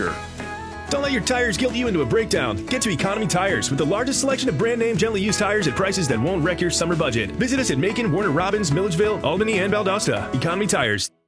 future. Don't let your tires guilt you into a breakdown. Get to Economy Tires with the largest selection of brand name gently used tires at prices that won't wreck your summer budget. Visit us at Macon, Warner Robins, Milledgeville, Albany, and Valdosta. Economy Tires.